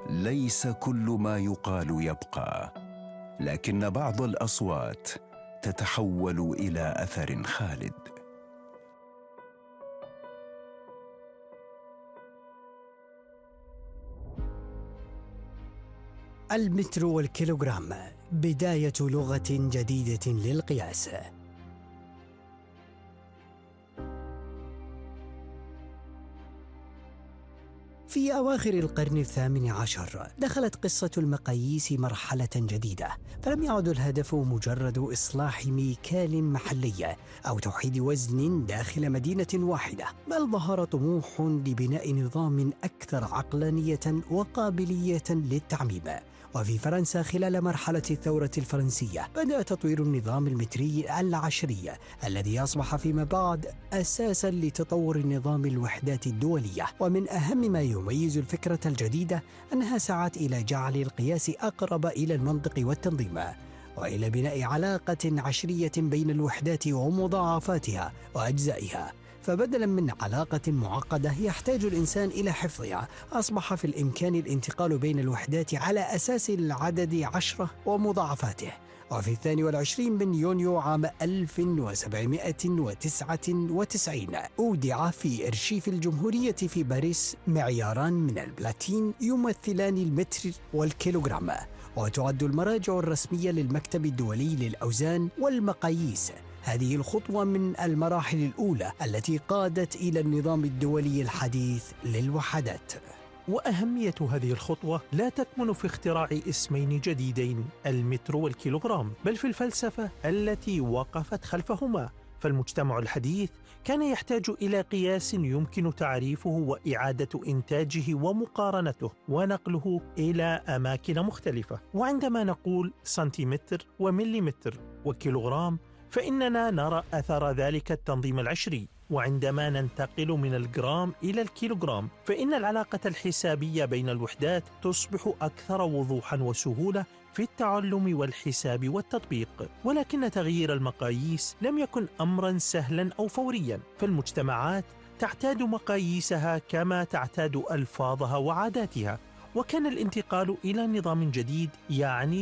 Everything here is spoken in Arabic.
ليس كل ما يقال يبقى، لكن بعض الأصوات تتحول إلى أثر خالد. المتر والكيلوغرام، بداية لغة جديدة للقياس. في أواخر القرن ال18 دخلت قصة المقاييس مرحلة جديدة، فلم يعد الهدف مجرد إصلاح ميكال محلي أو توحيد وزن داخل مدينة واحدة، بل ظهر طموح لبناء نظام أكثر عقلانية وقابلية للتعميم. وفي فرنسا خلال مرحلة الثورة الفرنسية بدأ تطوير النظام المتري العشري الذي أصبح فيما بعد أساساً لتطور النظام الوحدات الدولية. ومن أهم ما يميز الفكرة الجديدة أنها سعت إلى جعل القياس أقرب إلى المنطق والتنظيم، وإلى بناء علاقة عشرية بين الوحدات ومضاعفاتها وأجزائها. فبدلاً من علاقة معقدة يحتاج الإنسان إلى حفظها، أصبح في الإمكان الانتقال بين الوحدات على أساس العدد 10 ومضاعفاته. وفي 22 من يونيو عام 1799 أودع في أرشيف الجمهورية في باريس معياران من البلاتين يمثلان المتر والكيلوغرام، وتعد المراجع الرسمية للمكتب الدولي للأوزان والمقاييس. هذه الخطوة من المراحل الأولى التي قادت إلى النظام الدولي الحديث للوحدات. وأهمية هذه الخطوة لا تكمن في اختراع اسمين جديدين، المتر والكيلوغرام، بل في الفلسفة التي وقفت خلفهما. فالمجتمع الحديث كان يحتاج إلى قياس يمكن تعريفه وإعادة إنتاجه ومقارنته ونقله إلى أماكن مختلفة. وعندما نقول سنتيمتر ومليمتر وكيلوغرام فإننا نرى أثر ذلك التنظيم العشري، وعندما ننتقل من الجرام إلى الكيلوغرام فإن العلاقة الحسابية بين الوحدات تصبح أكثر وضوحا وسهولة في التعلم والحساب والتطبيق. ولكن تغيير المقاييس لم يكن أمرا سهلا أو فوريا، فالمجتمعات تعتاد مقاييسها كما تعتاد ألفاظها وعاداتها، وكان الانتقال إلى نظام جديد يعني